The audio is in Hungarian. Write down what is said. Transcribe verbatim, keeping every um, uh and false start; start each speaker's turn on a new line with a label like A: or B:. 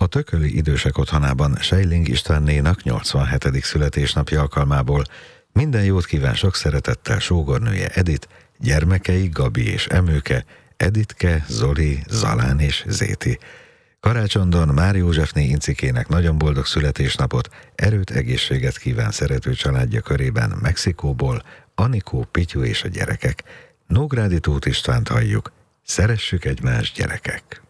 A: A Tököli Idősek Otthonában Seiling Istvánnénak nyolcvanhetedik születésnapja alkalmából minden jót kíván sok szeretettel sógornője Edit, gyermekei Gabi és Emőke, Editke, Zoli, Zalán és Zéti. Karácsondon Már Józsefné Incikének nagyon boldog születésnapot, erőt, egészséget kíván szerető családja körében Mexikóból Anikó, Pityu és a gyerekek. Nógrádi Tóth Istvánt halljuk. Szeressük egymást, gyerekek!